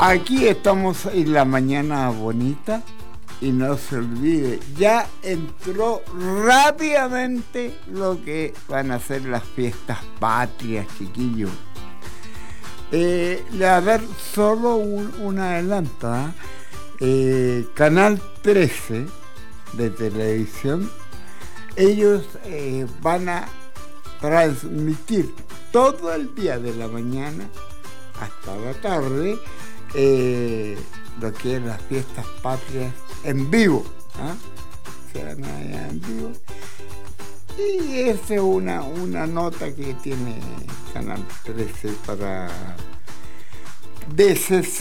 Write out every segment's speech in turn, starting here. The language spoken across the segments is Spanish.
Aquí estamos en la mañana bonita y no se olvide, ya entró rápidamente lo que van a ser las fiestas patrias, chiquillos. Le voy a dar solo un adelanto, Canal 13 de televisión, ellos van a transmitir todo el día de la mañana hasta la tarde lo que es las fiestas patrias en vivo, se van a en vivo, y esa es una nota que tiene Canal 13 para de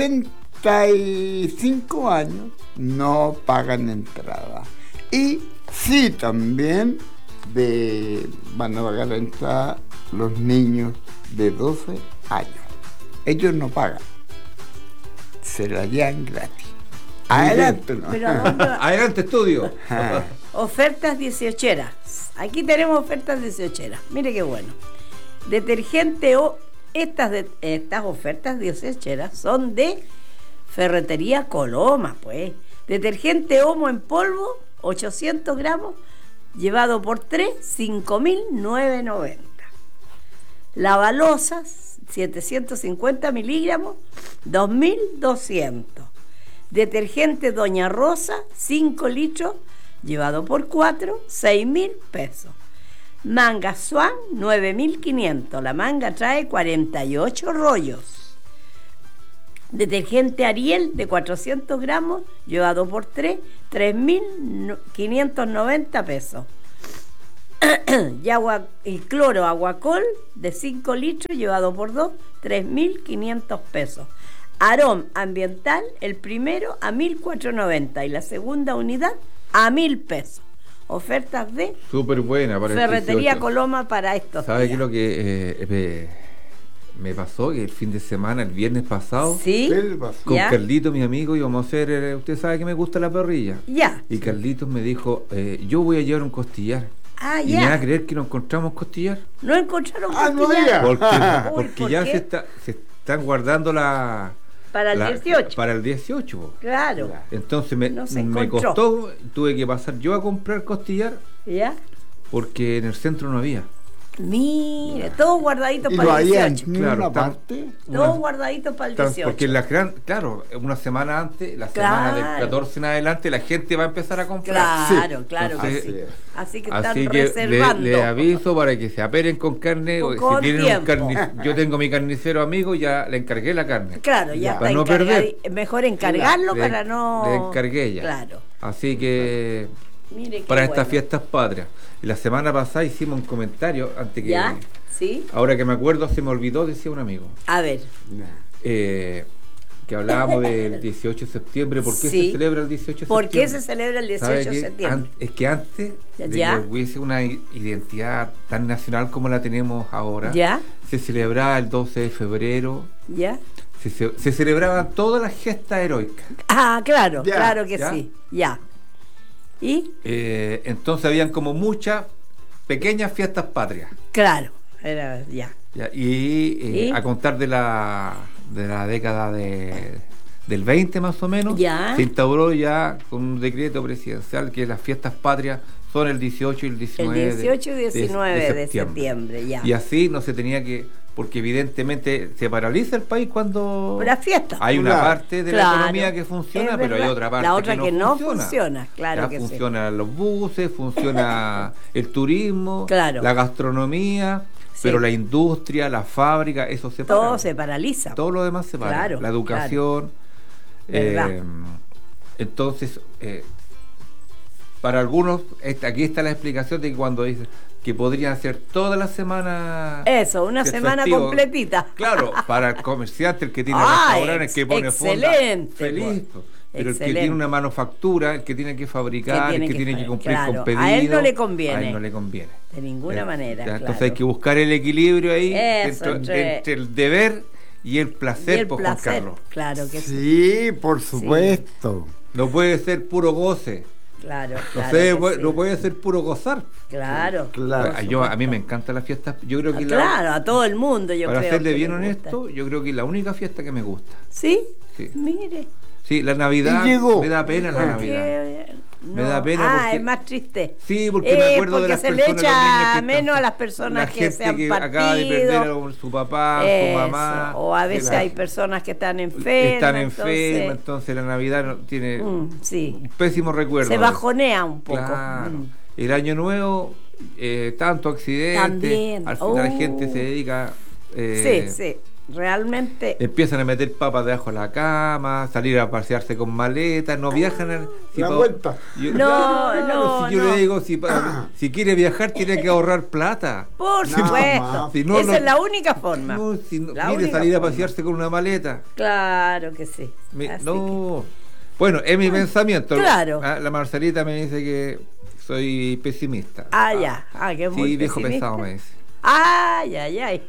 65 años no pagan entrada, y sí también van a pagar la entrada los niños de 12 años, ellos no pagan, se la llevan gratis. Adelante, ¿no? Adelante, estudio. Ofertas 18eras. Aquí tenemos ofertas 18eras. Mire qué bueno. Detergente estas ofertas 18eras son de Ferretería Coloma, pues. Detergente Omo en polvo, 800 gramos, llevado por 3, 5.990. Lavalosas, 750 miligramos, 2.200. Detergente Doña Rosa, 5 litros, llevado por 4, 6.000 pesos. Manga Swan, 9.500. La manga trae 48 rollos. Detergente Ariel de 400 gramos, llevado por 3, 3.590 pesos. Y cloro Aguacol de 5 litros, llevado por 2, 3.500 pesos. Arón ambiental, el primero a 1.490 y la segunda unidad a 1.000 pesos. Ofertas de súper buena para Ferretería Coloma para estos ¿Sabe días. qué es lo que me pasó? Que el fin de semana, el viernes pasado, ¿sí? Con ¿ya? Carlito, mi amigo, íbamos a hacer, usted sabe que me gusta la parrilla. Ya. Y Carlitos me dijo, yo voy a llevar un costillar. Y ya. me va a creer que no encontramos costillar. No encontraron no costillar. Porque ¿por ya qué? se están guardando para el 18. Para el 18. Claro. Entonces No se me encontró. costó, tuve que pasar yo a comprar costillar ¿Ya? porque en el centro no había. Mire, todos guardaditos ¿Y para lo el había 18. en Claro, una parte? Todos guardaditos para el 18. Porque claro, una semana antes, la Claro. semana del 14 en adelante, la gente va a empezar a comprar. Claro, claro Entonces, que sí. Así que están Así que reservando. le aviso para que se aperen con carne. Con si tienen tiempo. yo tengo mi carnicero amigo, ya le encargué la carne. Claro, ya para está no perder. mejor encargarlo Le- para no... Le encargué ya. Claro. Así que Mire qué para bueno. estas fiestas patrias. Y la semana pasada hicimos un comentario antes que... ¿Ya? ¿Sí? Ahora que me acuerdo, se me olvidó, decía un amigo. A ver. Que hablábamos del 18 de septiembre. ¿Por qué Sí. se celebra el 18 de ¿Por septiembre? qué se celebra el ¿Sabe 18 de qué? septiembre? Es que antes de ¿Ya? que hubiese una identidad tan nacional como la tenemos ahora, ¿Ya? se celebraba el 12 de febrero, ¿Ya? se celebraban todas las gestas heroicas. Ah, claro, Ya, claro que ya. sí. Ya. ¿Y? Entonces habían como muchas pequeñas fiestas patrias. Claro. Era, ya. ¿Ya? Y a contar de la década del 20 más o menos, Ya. se instauró ya con un decreto presidencial que las fiestas patrias son el 18 y el 19, El 18 y 19 de septiembre, ya. Y así no se tenía que, porque evidentemente se paraliza el país cuando La fiesta. hay una Claro. parte de Claro. la economía que funciona, Es pero hay verdad. otra parte La otra que no funciona. claro Ya que sí. funcionan los buses, funciona el turismo, Claro. la gastronomía, Sí. pero la industria, la fábrica, eso se para. Todo se paraliza. Todo lo demás se para. Claro, La educación. Verdad. Entonces, para algunos, aquí está la explicación de que cuando dicen que podrían ser toda la semana. Eso, una que es semana festivo. completita. Claro, para el comerciante, el que tiene Ah, restaurantes, que pone funda, excelente, feliz. pues. Pero el que Excelente. tiene una manufactura, el que tiene que fabricar, el que tiene que cumplir claro, con pedidos, a él no le conviene. a él no le conviene. De ninguna manera. Ya, entonces claro. hay que buscar el equilibrio ahí Eso, entre el deber y el placer, Y el por Juan placer, Carlos. claro que sí. Sí, por supuesto. No puede ser puro goce. Claro, No, claro sé, que sí. no puede ser puro gozar. Claro. Claro. A mí me encantan las fiestas. Yo creo que Claro, a todo el mundo yo para creo serle que bien le gusta. honesto, yo creo que es la única fiesta que me gusta. ¿Sí? Sí. Mire. Sí, la Navidad Y llegó. me da pena la Navidad. Me da pena porque... es más triste. Sí, porque me acuerdo de porque las se personas, le los niños echa que menos están- a las personas la que gente se han que partido. acaba de perder a su papá, su Eso, mamá. o a veces Claro. hay personas que están enfermas. Están enfermas, entonces la Navidad tiene sí. un pésimo recuerdo. Se bajonea un poco. Claro. Mm. El año nuevo, tanto accidente, También. al final la gente se dedica... sí. Realmente. Empiezan a meter papas debajo de la cama, salir a pasearse con maletas, no viajan. La vuelta. No, si yo no. le digo, si quiere viajar, tiene que ahorrar plata. Por No, supuesto. ma. Si no, Esa no- es la única forma. No, La mire, única salir a forma. pasearse con una maleta. Claro que sí. Así No. Bueno, es mi pensamiento. claro. La Marcelita me dice que soy pesimista. Ya. Que muy Sí, viejo pesimista. pesado me dice. Ay.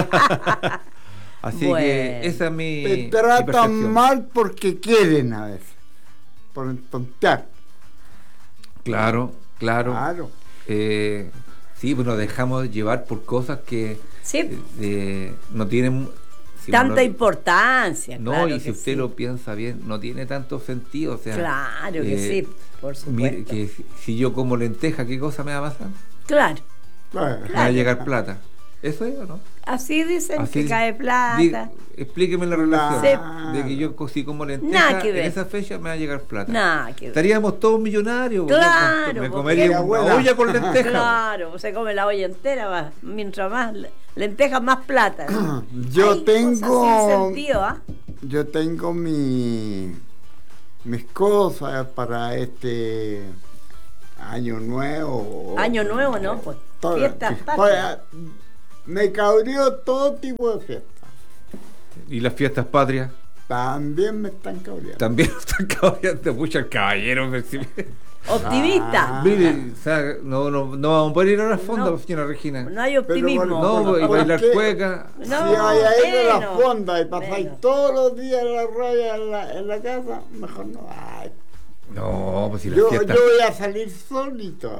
Así Bueno. que esa es mi. Te mi tratan percepción. mal porque quieren a veces. Por tontear. Claro. Claro. Sí, pues nos dejamos llevar por cosas que Sí. no tienen Tanta uno- importancia. No, claro y que si usted sí. lo piensa bien, no tiene tanto sentido. O sea, Claro que sí, por mire, supuesto. que si yo como lenteja, ¿qué cosa me va a pasar? Claro. Claro. Me va a llegar plata. ¿Eso es o no? Así dicen Así- que cae plata. Explíqueme la relación Sí. de que yo si como Nada lenteja, que ver. en esa fecha me va a llegar plata. Nada que ver. Estaríamos todos millonarios. Claro, me porque comería la una abuela- olla con lenteja. Claro, se come la olla entera, va. Mientras más lentejas, más plata. Yo Hay tengo- cosas sin sentido, ¿ah? Yo tengo mis cosas para este año nuevo. Año nuevo, ¿no? Pues Todo- fiestas sí. patrias. Me cabreó todo tipo de fiestas. Y las fiestas patrias También me están cabreando. también están caballando mucho el caballero. Optimista. Mire, o sea, no vamos a poder ir a la fonda, No. señora Regina. No hay optimismo. No, ¿por y bailar qué? cueca. No, Si vaya a ir a la menos, fonda y pasáis menos. todos los días la raya en la casa, mejor no. Ay, No, pues si las yo fiestas. voy a salir solito.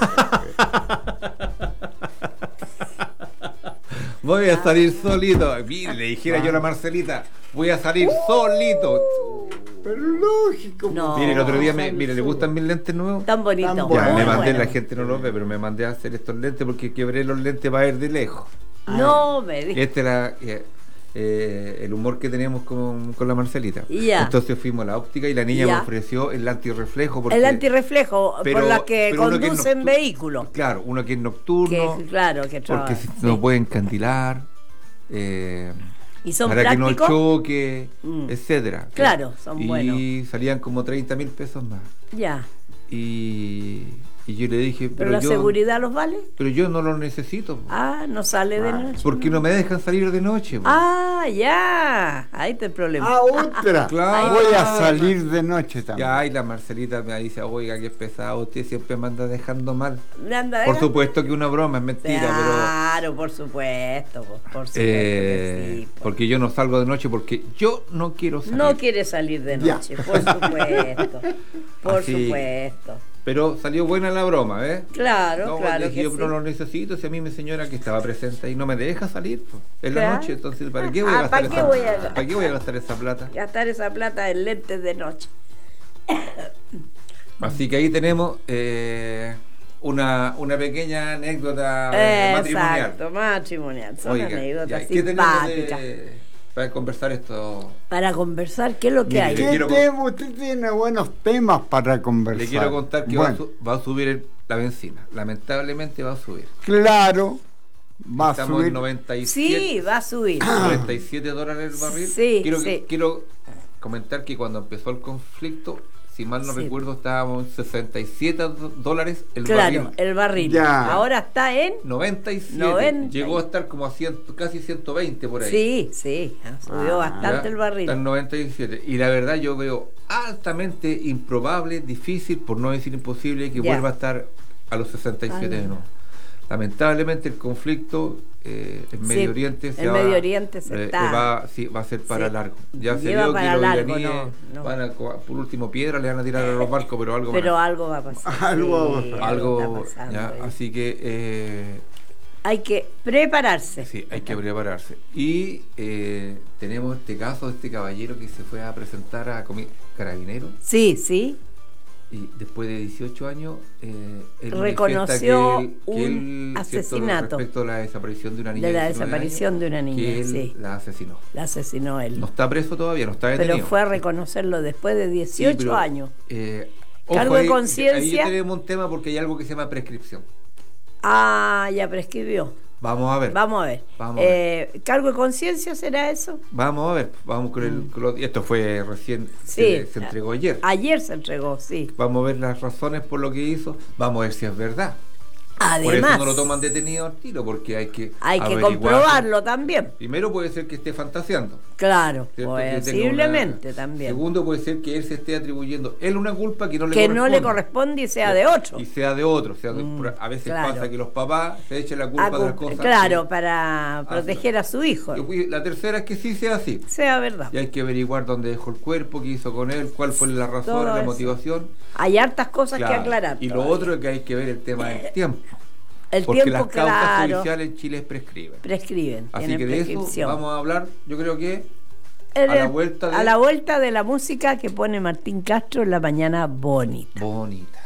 Voy a salir solito. Mire, le dijera yo a la Marcelita, voy a salir solito. Pero lógico. No. pues. Mire, el otro día sale mire, ¿le solo. gustan mis lentes nuevos? Tan bonito. Tan Ya, bueno. me muy mandé, bueno. la gente no lo ve, pero me mandé a hacer estos lentes porque quebré los lentes para ver de lejos. No me digas. Este era el humor que tenemos con la Marcelita. Ya. Entonces fuimos a la óptica y la niña Ya. me ofreció el antirreflejo. Porque, El antirreflejo pero- por las que pero uno que es conducen noctu- vehículos. Claro, uno que es nocturno, Que, claro, que porque trabaja. si Sí. no puede encandilar, ¿Y son para que no prácticos? choque, Mm. etcétera. Claro, son y buenos. salían como 30.000 pesos más. Ya. Y yo le dije, ¿Pero la seguridad los vale? pero yo no los necesito. No sale de noche. Porque no me dejan salir de noche. po. Ya. Ahí está el problema. Otra. Claro. Voy a salir de noche también. Ya, y la Marcelita me dice, oiga, qué pesado, usted siempre me anda dejando mal. Me anda Por dejando- supuesto que una broma, es mentira, Claro, por supuesto. Por supuesto que sí. Pues. porque yo no salgo de noche porque yo no quiero salir. No quiere salir de Ya. noche, por supuesto. Por Así- supuesto. Pero salió buena la broma, ¿ves? Claro, No, claro dije, que yo sí. no lo necesito, si a mí mi señora que estaba presente ahí no me deja salir pues, en la Claro. noche, entonces ¿para qué voy a gastar ¿para qué voy a- ¿para qué voy a gastar esa plata? Gastar esa plata en lentes de noche. Así que ahí tenemos una pequeña anécdota matrimonial. Exacto, matrimonial. Son Oiga, anécdotas ya, ¿qué tenemos simpáticas. para conversar esto? Para conversar, ¿qué es lo que Mire, hay? le ¿Qué quiero- tema? Usted tiene buenos temas para conversar. Le quiero contar que Bueno, va a subir la benzina. Lamentablemente va a subir. claro, va a Estamos subir. en 97. Sí, va a subir. $97 el barril. Sí, quiero, sí. quiero comentar que cuando empezó el conflicto, si mal no Sí. recuerdo, estábamos en $67 el Claro, barril. el barril. Ya. Ahora está en... 97. 90. Llegó a estar como a 100, casi 120 por ahí. Sí, subió bastante Ya, el barril. Está en 97. Y la verdad yo veo altamente improbable, difícil, por no decir imposible, que Ya. vuelva a estar a los 67 de nuevo. Lamentablemente el conflicto en Medio Oriente en Medio Oriente se está- va a ser para Sí. largo. Ya se Lleva vio para que los largo, iraníes no. van a, por último piedra, le van a tirar a los barcos, pero algo Pero van a- algo va a pasar. Algo va a Sí, pasar. algo está pasando ya, ahí. así que Hay que prepararse. Sí, hay que prepararse. Y tenemos este caso de este caballero que se fue a presentar a Carabineros. Sí, sí. Y después de 18 años, él reconoció que un asesinato. Respecto a la desaparición de una niña. De la desaparición de una niña, que él sí. la asesinó. La asesinó él. No está preso todavía, no está detenido. Pero fue a reconocerlo después de 18 Sí, pero, años. Ojo, Cargo de ahí conciencia. tenemos un tema porque hay algo que se llama prescripción. Ah, ya prescribió. Vamos a ver. Vamos a ver. ¿Cargo de conciencia será eso? Vamos a ver. Vamos con esto fue recién, Sí, se entregó ayer. Ayer se entregó, sí. Vamos a ver las razones por lo que hizo. Vamos a ver si es verdad. Además, por eso no lo toman detenido al tiro, porque hay que comprobarlo también. Primero puede ser que esté fantaseando. Claro, ¿cierto? posiblemente también. Segundo, puede ser que él se esté atribuyendo él una culpa que no le corresponde y sea de otro. Y sea de otro. A veces pasa que los papás se echen la culpa de las cosas. Claro, para proteger a su hijo. La tercera es que sí sea así. Sea verdad. Y hay que averiguar dónde dejó el cuerpo, qué hizo con él, cuál fue la razón, la motivación. Hay hartas cosas que aclarar. Y lo otro es que hay que ver el tema del tiempo. Porque las causas judiciales en Chile prescriben. Así que de eso vamos a hablar, yo creo que a la vuelta de la música que pone Martín Castro en la mañana bonita.